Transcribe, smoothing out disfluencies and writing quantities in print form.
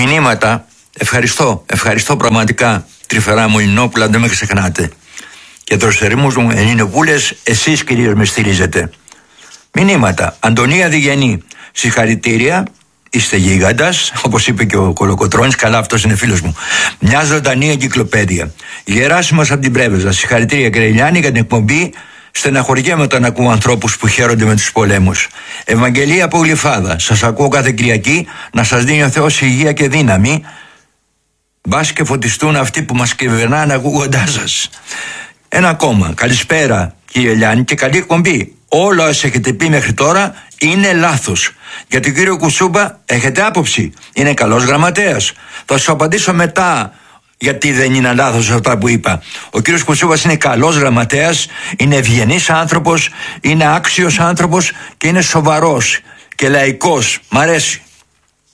Μηνύματα. Ευχαριστώ πραγματικά. Τρυφερά μου Ελληνόπουλα, δεν με ξεχνάτε. Και δροσερήμους μου Ελληνοπούλες, εσείς κυρίως με στηρίζετε. Μηνύματα. Αντωνία Διγενή. Συγχαρητήρια. Είστε γίγαντας, όπως είπε και ο Κολοκοτρώνης. Καλά, αυτός είναι φίλος μου. Μια ζωντανή εγκυκλοπαίδεια. Γεράσιμος από την Πρέβεζα. Συγχαρητήρια, κύριε Ηλιάννη, για την εκπομπή. Στεναχωριέμαι όταν ακούω ανθρώπους που χαίρονται με τους πολέμους. Ευαγγελία από Γλυφάδα. Σας ακούω κάθε Κυριακή. Να σας δίνει ο Θεός υγεία και δύναμη. Μπας και φωτιστούν αυτοί που μας κυβερνάνε ακούγοντάς σας. Ένα ακόμα. Καλησπέρα, κύριε Ηλιάννη, και καλή εκπομπή. Όλα όσα έχετε πει μέχρι τώρα είναι λάθος. Για τον κύριο Κουτσούμπα έχετε άποψη. Είναι καλός γραμματέας. Θα σου απαντήσω μετά γιατί δεν είναι λάθος αυτά που είπα. Ο κύριος Κουτσούμπας είναι καλός γραμματέας, είναι ευγενής άνθρωπος, είναι άξιος άνθρωπος και είναι σοβαρός και λαϊκός. Μ' αρέσει.